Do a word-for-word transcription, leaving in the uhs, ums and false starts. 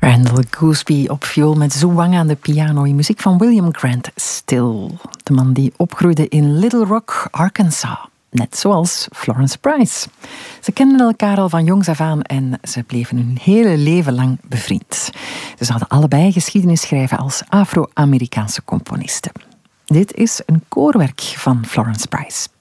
Randall Gooseby op viool met Zhu Wang aan de piano in muziek van William Grant Still. De man die opgroeide in Little Rock, Arkansas. Net zoals Florence Price. Ze kenden elkaar al van jongs af aan en ze bleven hun hele leven lang bevriend. Ze zouden allebei geschiedenis schrijven als Afro-Amerikaanse componisten. Dit is een koorwerk van Florence Price.